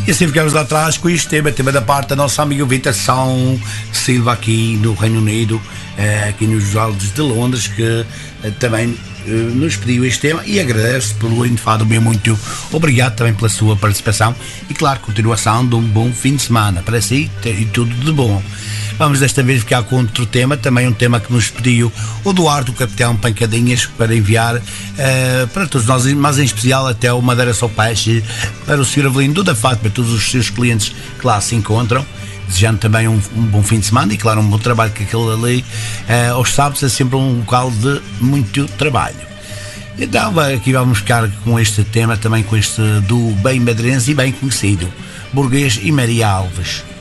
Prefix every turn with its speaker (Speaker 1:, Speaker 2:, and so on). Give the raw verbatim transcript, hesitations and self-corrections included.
Speaker 1: E assim ficamos lá atrás com este tema, tema da parte da nossa amiga Vitor São Silva aqui no Reino Unido, eh, aqui nos Altos de Londres, que eh, também eh, nos pediu este tema e agradece pelo enfado bem muito. Obrigado também pela sua participação e claro, continuação de um bom fim de semana para si e tudo de bom. Vamos desta vez ficar com outro tema, também um tema que nos pediu o Eduardo, o Capitão Pancadinhas, para enviar uh, para todos nós, mas em especial até o Madeira Só Peixe, para o senhor Avelino do da Fátima, todos os seus clientes que lá se encontram, desejando também um, um bom fim de semana e claro, um bom trabalho, que aquele ali, uh, aos sábados é sempre um local de muito trabalho. Então aqui vamos ficar com este tema, também com este do bem madeirense e bem conhecido, Burguês e Maria Alves.